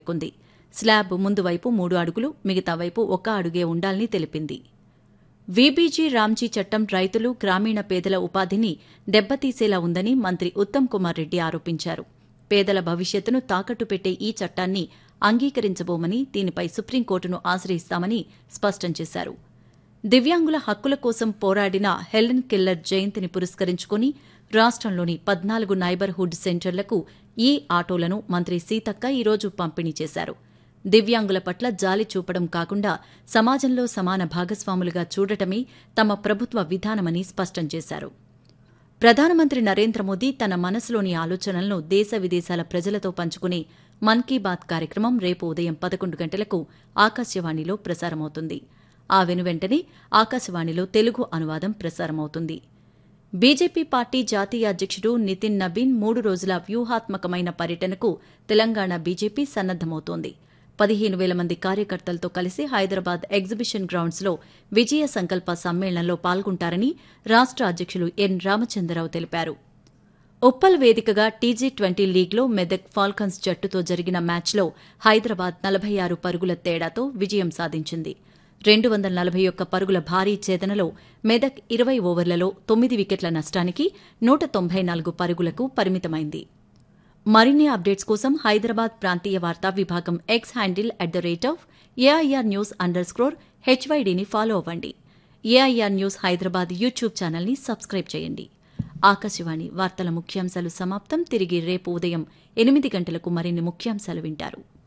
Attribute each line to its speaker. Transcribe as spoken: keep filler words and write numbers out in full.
Speaker 1: కుంది. స్లాబ్ ముందు వైపు మూడు అడుగులు, మిగతా వైపు ఒక్క అడుగే ఉండాలని తెలిపింది. వీబీజీ రామ్జీ చట్టం రైతులు, గ్రామీణ పేదల ఉపాధిని దెబ్బతీసేలా ఉందని మంత్రి ఉత్తమ్ కుమార్ రెడ్డి ఆరోపించారు. పేదల భవిష్యత్తును తాకట్టు పెట్టే ఈ చట్టాన్ని అంగీకరించబోమని, దీనిపై సుప్రీంకోర్టును ఆశ్రయిస్తామని స్పష్టం చేశారు. దివ్యాంగుల హక్కుల కోసం పోరాడిన హెలెన్ కెల్లర్ జయంతిని పురస్కరించుకుని రాష్ట్రంలోని పద్నాలుగు నైబర్హుడ్ సెంటర్లకు ఈ ఆటోలను మంత్రి సీతక్క ఈరోజు పంపిణీ చేశారు. దివ్యాంగుల పట్ల జాలి చూపడం కాకుండా సమాజంలో సమాన భాగస్వాములుగా చూడటమే తమ ప్రభుత్వ విధానమని స్పష్టం చేశారు. ప్రధానమంత్రి నరేంద్ర మోదీ తన మనసులోని ఆలోచనలను దేశ విదేశాల ప్రజలతో పంచుకునే మన్ కీ బాత్ కార్యక్రమం రేపు ఉదయం పదకొండు గంటలకు ఆకాశవాణిలో ప్రసారమవుతుంది. ఆ వెనువెంటనే ఆకాశవాణిలో తెలుగు అనువాదం ప్రసారమవుతుంది. బీజేపీ పార్టీ జాతీయ అధ్యక్షుడు నితిన్ నబీన్ మూడు రోజుల వ్యూహాత్మకమైన పర్యటనకు తెలంగాణ బీజేపీ సన్నద్దమవుతోంది. పదిహేను వేల మంది కార్యకర్తలతో కలిసి హైదరాబాద్ ఎగ్జిబిషన్ గ్రౌండ్స్లో విజయ సంకల్ప సమ్మేళనంలో పాల్గొంటారని రాష్ట అధ్యక్షులు ఎన్ రామచంద్రరావు తెలిపారు. ఉప్పల్ వేదికగా టీజీ ట్వంటీ లీగ్లో మెదక్ ఫాల్కన్స్ జట్టుతో జరిగిన మ్యాచ్లో హైదరాబాద్ నలభై ఆరు పరుగుల తేడాతో విజయం సాధించింది. రెండు వందల నలభై ఒక్క పరుగుల భారీ ఛేదనలో మెదక్ ఇరవై ఓవర్లలో తొమ్మిది వికెట్ల నష్టానికి నూట తొంభై నాలుగు పరుగులకు పరిమితమైంది. మరిన్ని అప్డేట్స్ కోసం హైదరాబాద్ ప్రాంతీయ వార్తా విభాగం X handle at the rate of AIR news under స్క్రోర్ హెచ్వైడీని follow అవ్వండి. ఏఐఆర్ న్యూస్ హైదరాబాద్ యూట్యూబ్ ఛానల్ని సబ్స్క్రైబ్ చేయండి. ఆకాశవాణి వార్తల ముఖ్యాంశాలు సమాప్తం. తిరిగి రేపు ఉదయం ఎనిమిది గంటలకు మరిన్ని ముఖ్యాంశాలు వింటారు.